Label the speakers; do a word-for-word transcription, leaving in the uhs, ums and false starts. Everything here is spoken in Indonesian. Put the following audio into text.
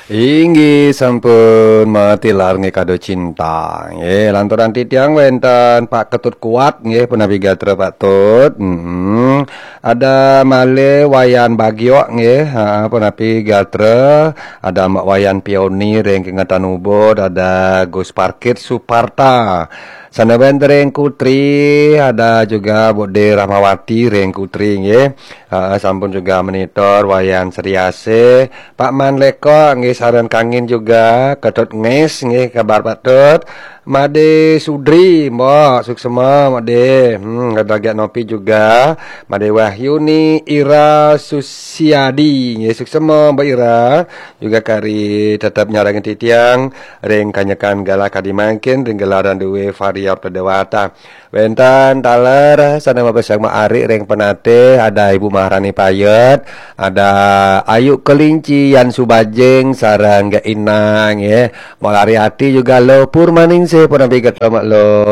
Speaker 1: Inggih sampun matilar nggih kado cinta. Nggih, lanturan titiang wenten Pak Ketut Kuat nggih Penavigator Pak Tut. Mhm. Ada malih wayan Bagio nggih, heeh Penavigator. Ada Mbak Wayan Pionir yang kingatan ubud, ada Gus Parkit Suparta. Sana Reng Kutri, ada juga Bude Rahmawati Reng Kutri nggih. Heeh, sampun juga monitor wayan Seriase. Pak Man Leko nggih saran kangin juga Ketut Nges nggih kabar Pak Tut. Made Sudri, Mbok suksema Made. Hmm, ada Nopi juga. Made Wahyuni Ira Susiadi nggih suksema Mbak Ira. Juga kari tetap nyarangin titiang ring kanyakan gala kadimangkin ring gelaran duwe variab pedewata. Wentan taler sana mabesang ma ari ring penate ada Ibu Maharani Payet, ada Ayu Kelinci Yan Subajeng sarang Ga Inang ya. Malari hati juga lo Purmaningsih pun nabi ketemu lo.